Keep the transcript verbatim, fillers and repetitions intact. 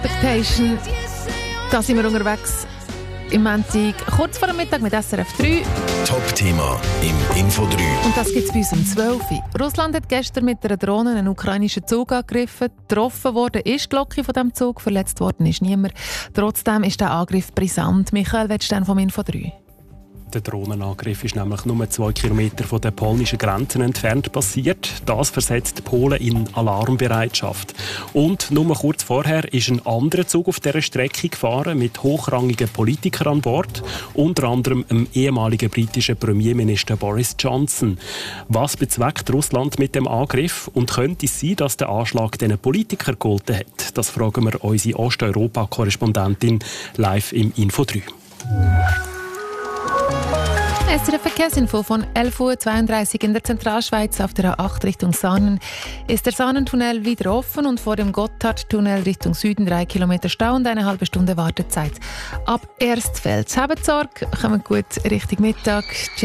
Expectation. Da sind wir unterwegs im Montag, kurz vor dem Mittag mit S R F drei. Top-Thema im Info drei. Und das gibt es bei uns um zwölf Uhr. Russland hat gestern mit einer Drohne einen ukrainischen Zug angegriffen. Getroffen worden ist die Glocke von diesem Zug, verletzt worden ist niemand. Trotzdem ist der Angriff brisant. Michael, willst du denn vom Info drei? Der Drohnenangriff ist nämlich nur zwei Kilometer von den polnischen Grenzen entfernt passiert. Das versetzt die Polen in Alarmbereitschaft. Und nur kurz vorher ist ein anderer Zug auf dieser Strecke gefahren mit hochrangigen Politikern an Bord, unter anderem dem ehemaligen britischen Premierminister Boris Johnson. Was bezweckt Russland mit dem Angriff und könnte es sein, dass der Anschlag diesen Politiker geholfen hat? Das fragen wir unsere Osteuropa-Korrespondentin live im Info drei. S R F Verkehrsinfo von elf Uhr zweiunddreißig in der Zentralschweiz auf der A acht Richtung Saanen ist der Saanentunnel wieder offen und vor dem Gotthardtunnel Richtung Süden drei Kilometer Stau und eine halbe Stunde Wartezeit. Ab Erstfeld. Habt Sorge, kommen gut Richtung Mittag.